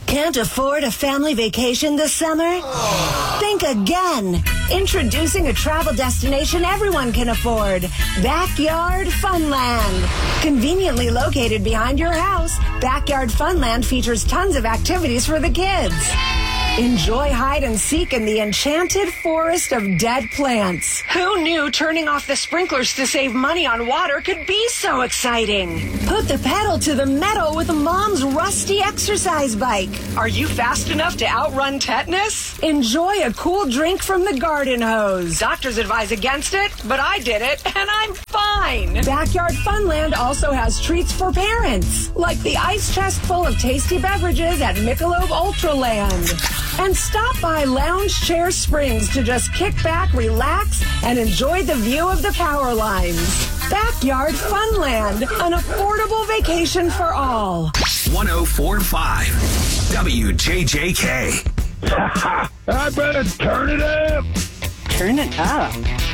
Can't afford a family vacation this summer? Think again. Introducing a travel destination everyone can afford. Backyard Funland. Conveniently located behind your house, Backyard Funland features tons of activities for the kids. Enjoy hide and seek in the enchanted forest of dead plants. Who knew turning off the sprinklers to save money on water could be so exciting? Put the pedal to the metal with Mom's rusty exercise bike. Are you fast enough to outrun tetanus? Enjoy a cool drink from the garden hose. Doctors advise against it, but I did it, and I'm fine. Backyard Funland also has treats for parents, like the ice chest full of tasty beverages at Michelob Ultraland. And stop by Lounge Chair Springs to just kick back, relax, and enjoy the view of the power lines. Backyard Funland, an affordable vacation for all. 104.5 WJJK. I better turn it up. Turn it up.